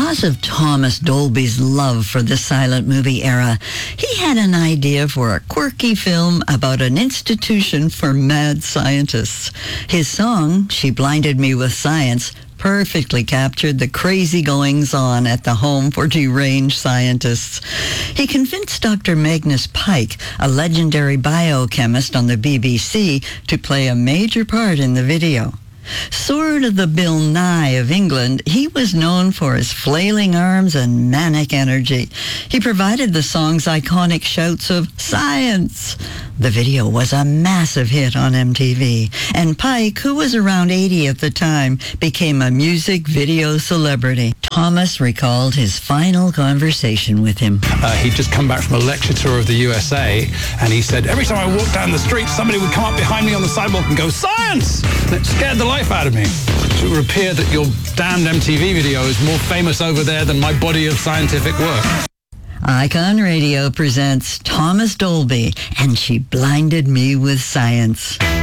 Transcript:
Because of Thomas Dolby's love for the silent movie era, he had an idea for a quirky film about an institution for mad scientists. His song, She Blinded Me with Science, perfectly captured the crazy goings-on at the home for deranged scientists. He convinced Dr. Magnus Pyke, a legendary biochemist on the BBC, to play a major part in the video. Sort of the Bill Nye of England, he was known for his flailing arms and manic energy. He provided the song's iconic shouts of "Science!" The video was a massive hit on MTV, and Pyke, who was around 80 at the time, became a music video celebrity. Thomas recalled his final conversation with him. He'd just come back from a lecture tour of the USA, and he said, every time I walked down the street, somebody would come up behind me on the sidewalk and go, "Science!" And it scared the life out of me. It would appear that your damned MTV video is more famous over there than my body of scientific work. Icon Radio presents Thomas Dolby and She Blinded Me with Science.